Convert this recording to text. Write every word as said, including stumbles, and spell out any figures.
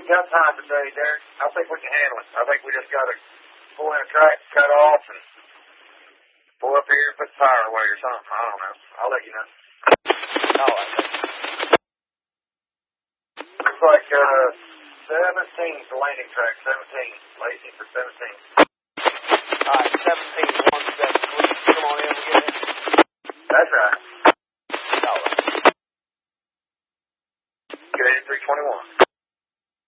got time today, Derek. I think we can handle it. I think we just got to pull in a track, cut off, and pull up here and put the tire away or something. I don't know. I'll let you know. All right. Looks like uh, seventeen, the landing track, seventeen. Lacey for seventeen. All right, seventeen, one seven, please. Come on in and get it. That's right. All right. Good, three twenty-one.